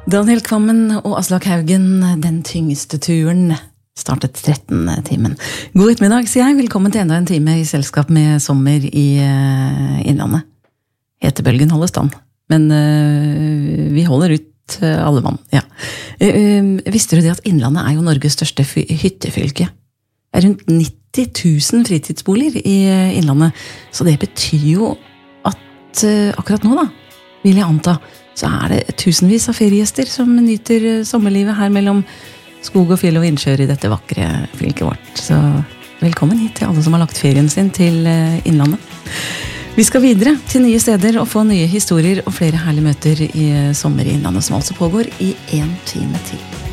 Daniel Kvammen og Aslak Haugen, den tyngste turen, startet 13. timen. God ettermiddag, sier jeg. Velkommen til enda en time i selskap med sommer i Innlandet. Hetebølgen holder stand, men vi holder ut alle mann, ja. Visste du det at Innlandet er jo Norges største hyttefylke? Det er rundt 90 000 fritidsboliger i Innlandet, så det betyr jo at akkurat nå da, vil jeg anta, så er det tusenvis av feriegjester som nyter sommerlivet her mellom skog og fjell og innsjøer i dette vakre fylket vårt. Så velkommen hit til alle som har lagt ferien sin til Innlandet. Vi skal videre til nye steder og få nye historier og flere herlige møter i sommer i Innlandet, som altså pågår i 1 time til.